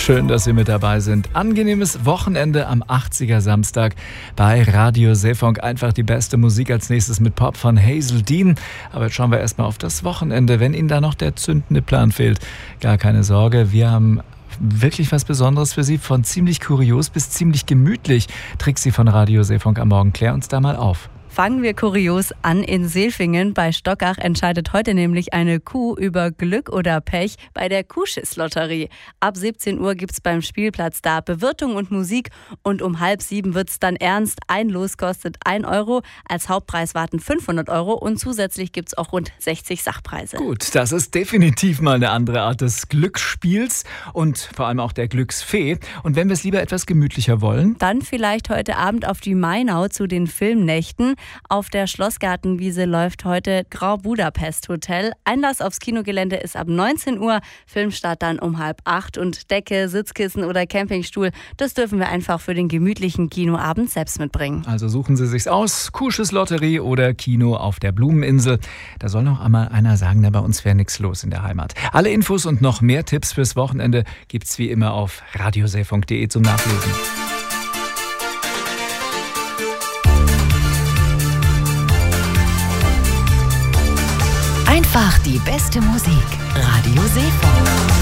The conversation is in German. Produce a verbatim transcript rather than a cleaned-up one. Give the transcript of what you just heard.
Schön, dass Sie mit dabei sind. Angenehmes Wochenende am achtziger Samstag bei Radio Seefunk. Einfach die beste Musik als nächstes mit Pop von Hazel Dean. Aber jetzt schauen wir erstmal auf das Wochenende. Wenn Ihnen da noch der zündende Plan fehlt, gar keine Sorge. Wir haben wirklich was Besonderes für Sie. Von ziemlich kurios bis ziemlich gemütlich. Trixi von Radio Seefunk am Morgen. Klär uns da mal auf. Fangen wir kurios an. In Seelfingen bei Stockach entscheidet heute nämlich eine Kuh über Glück oder Pech bei der Kuhschiss-Lotterie. Ab siebzehn Uhr gibt's beim Spielplatz da Bewirtung und Musik und um halb sieben wird's dann ernst. Ein Los kostet ein Euro, als Hauptpreis warten fünfhundert Euro und zusätzlich gibt's auch rund sechzig Sachpreise. Gut, das ist definitiv mal eine andere Art des Glücksspiels und vor allem auch der Glücksfee. Und wenn wir es lieber etwas gemütlicher wollen? Dann vielleicht heute Abend auf die Mainau zu den Filmnächten. Auf der Schlossgartenwiese läuft heute Grand Budapest Hotel. Einlass aufs Kinogelände ist ab neunzehn Uhr, Filmstart dann um halb acht und Decke, Sitzkissen oder Campingstuhl, das dürfen wir einfach für den gemütlichen Kinoabend selbst mitbringen. Also suchen Sie sich's aus, Kuhschiss-Lotterie oder Kino auf der Blumeninsel. Da soll noch einmal einer sagen, na, bei uns wäre nichts los in der Heimat. Alle Infos und noch mehr Tipps fürs Wochenende gibt's wie immer auf radioseefunk punkt de zum Nachlesen. Einfach die beste Musik. Radio Seefunk.